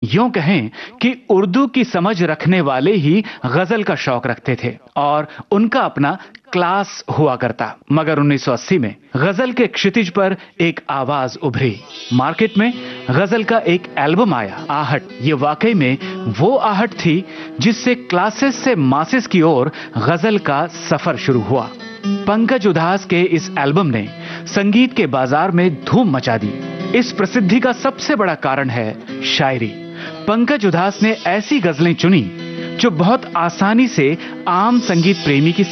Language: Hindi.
यूं कहें कि उर्दू की समझ रखने वाले ही गजल का शौक रखते थे और उनका अपना क्लास हुआ करता। मगर 1980 में गजल के क्षितिज पर एक आवाज उभरी। मार्केट में गजल का एक एल्बम आया, आहट। ये वाकई में वो आहट थी जिससे क्लासेस से मासेस की ओर गजल का सफर शुरू हुआ। पंकज उधास के इस एल्बम ने संगीत के बाजार में धूम मचा दी। इस प्रसिद्धि का सबसे बड़ा कारण है शायरी। पंकज उधास ने ऐसी गजलें चुनी जो बहुत आसानी से आम संगीत प्रेमी की